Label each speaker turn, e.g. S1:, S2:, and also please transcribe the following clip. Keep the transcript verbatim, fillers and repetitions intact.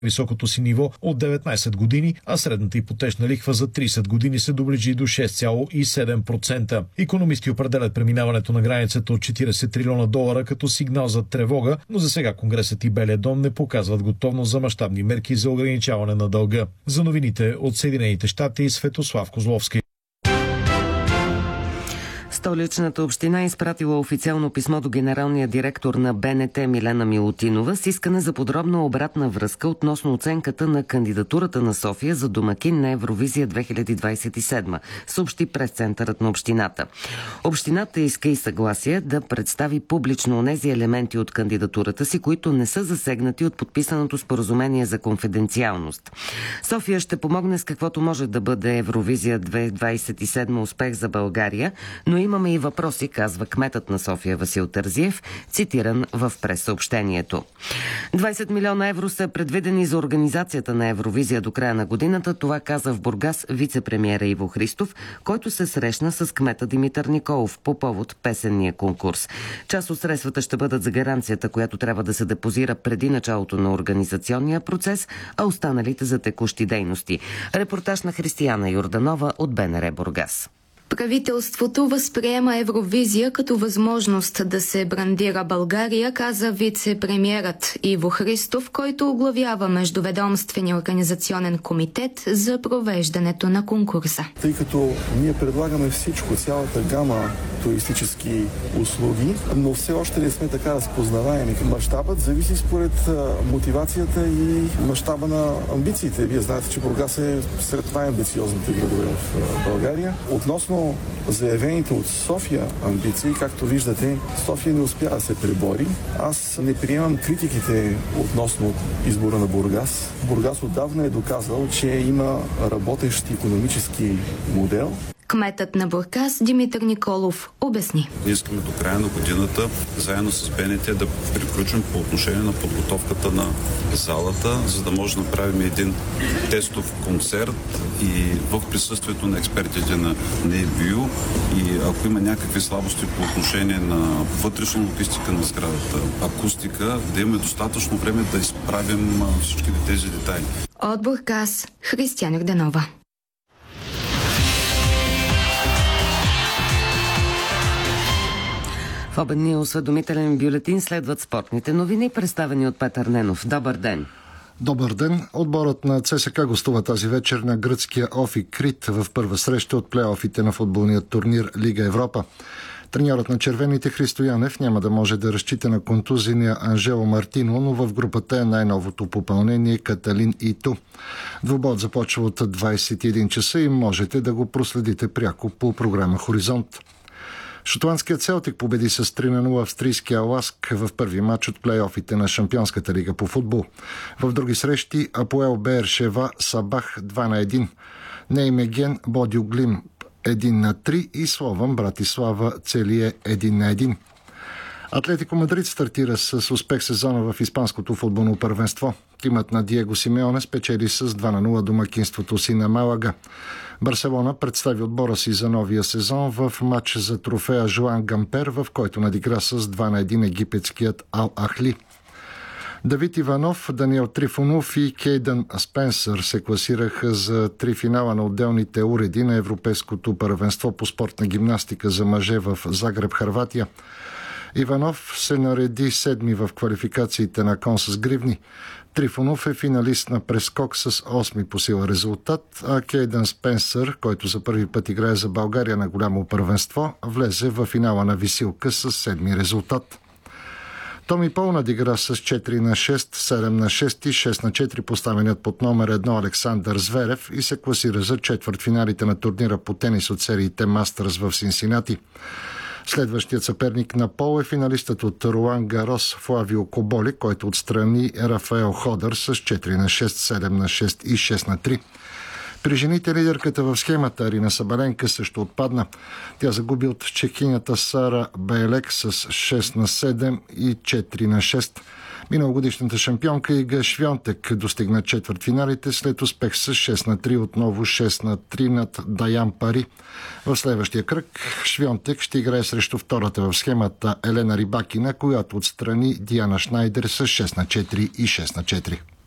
S1: високото си ниво от деветнайсет години, а средната ипотечна лихва за трийсет години се доближи до шест цяло и седем процента. Икономисти определят преминаването на границата от четирийсет трилиона долара като сигнал за тревога, но за сега Конгресът и Белия дом не показват готовност за мащабни мерки за ограничаване на дълга. За новините от Съединените щати, Светослав Козловски.
S2: Столичната община изпратила официално писмо до генералния директор на Б Н Т Милена Милутинова с искане за подробна обратна връзка относно оценката на кандидатурата на София за домакин на Евровизия две хиляди двайсет и седма, съобщи пресцентърът на общината. Общината иска и съгласие да представи публично онези елементи от кандидатурата си, които не са засегнати от подписаното споразумение за конфиденциалност. София ще помогне с каквото може да бъде Евровизия две хиляди двайсет и седма успех за България, но имаме и въпроси, казва кметът на София Васил Терзиев, цитиран в прессъобщението. двайсет милиона евро са предвидени за организацията на Евровизия до края на годината. Това каза в Бургас вице-премиера Иво Христов, който се срещна с кмета Димитър Николов по повод песенния конкурс. Част от средствата ще бъдат за гаранцията, която трябва да се депозира преди началото на организационния процес, а останалите за текущи дейности. Репортаж на Християна Йорданова от Б Н Р Бургас.
S3: Правителството възприема Евровизия като възможност да се брандира България, каза вице-премиерът Иво Христов, който оглавява Междуведомствения организационен комитет за провеждането на конкурса.
S4: Тъй като ние предлагаме всичко, цялата гама туристически услуги, но все още не сме така разпознаваеми. Мащабът зависи според мотивацията и мащаба на амбициите. Вие знаете, че Бургас е сред най-амбициозните градове в България. Относно заявените от София амбиции, както виждате, София не успя да се пребори. Аз не приемам критиките относно избора на Бургас. Бургас отдавна е доказал, че има работещ икономически модел.
S3: Кметът на Бургас Димитър Николов обясни.
S5: Ние искаме до края на годината, заедно с Б Н Т, да приключим по отношение на подготовката на залата, за да може да направим един тестов концерт и в присъствието на експертите на Н Е Б Ю, и ако има някакви слабости по отношение на вътрешна логистика на сградата, акустика, да имаме достатъчно време да изправим всички тези детайли.
S3: От Бургас, Християна Йорданова.
S2: В обедния осведомителен бюлетин следват спортните новини, представени от Петър Ненов. Добър ден!
S6: Добър ден! Отборът на Ц С К А гостува тази вечер на гръцкия Офи Крит в първа среща от плейофите на футболния турнир Лига Европа. Треньорът на червените Христо Янев няма да може да разчита на контузения Анжело Мартино, но в групата е най-новото попълнение Каталин Иту. Двубоят започва от двайсет и един часа и можете да го проследите пряко по програма Хоризонт. Шотландският Селтик победи с три на нула австрийския Ласк в първи матч от плейофите на Шампионската лига по футбол. В други срещи Апоел Бершева Сабах два на един, Неймеген Бодюглим един на три и Слован Братислава Целие един на един. Атлетико Мадрид стартира с успех сезона в испанското футболно първенство. Тимът на Диего Симеоне спечели с два на нула домакинството си на Малага. Барселона представи отбора си за новия сезон в матч за трофея Жоан Гампер, в който надигра с два на един египетският Ал Ахли. Давид Иванов, Даниел Трифонов и Кейдън Спенсър се класираха за три финала на отделните уреди на Европейското първенство по спортна гимнастика за мъже в Загреб, Хърватия. Иванов се нареди седми в квалификациите на кон с гривни. Трифонов е финалист на прескок с осми по сила резултат, а Кейдън Спенсър, който за първи път играе за България на голямо първенство, влезе в финала на висилка с седми резултат. Томи Пол надигра с четири на шест, седем на шест и шест на четири поставеният под номер едно Александър Зверев и се класира за четвъртфиналите на турнира по тенис от сериите Мастърс в Синсинати. Следващият съперник на Пол е финалистът от Руан Гарос Флавио Коболи, който отстрани Рафаел Ходър с четири на шест, седем на шест и шест на три. При жените лидерката в схемата Арина Сабаленка също отпадна. Тя загуби от чехинята Сара Байлек с шест на седем и четири на шест. Миналогодишната шампионка Ига Швионтек достигна четвъртфиналите след успех с шест на три, отново шест на три над Даян Пари. В следващия кръг Швионтек ще играе срещу втората в схемата Елена Рибакина, която отстрани Диана Шнайдер с шест на четири и шест на четири.